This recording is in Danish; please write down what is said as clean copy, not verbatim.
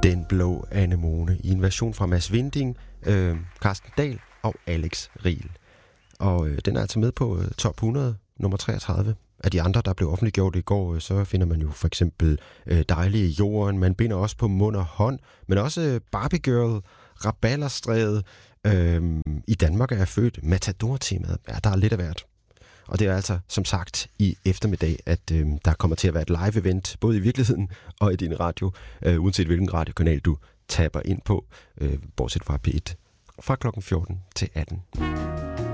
Den Blå Anemone i en version fra Mads Vinding, Carsten Dahl og Alex Riel. Og den er altså med på top 100, nummer 33. Af de andre, der blev offentliggjort i går, så finder man jo for eksempel Dejlige Jorden. Man binder også på Mund og Hånd, men også Barbie Girl, Rabalderstræde. I Danmark er jeg født Matador-temaet. Ja, der er lidt af hvert. Og det er altså, som sagt, i eftermiddag, at der kommer til at være et live-event, både i virkeligheden og i din radio, uanset hvilken radiokanal du tapper ind på, bortset fra P1, fra klokken 14 til 18.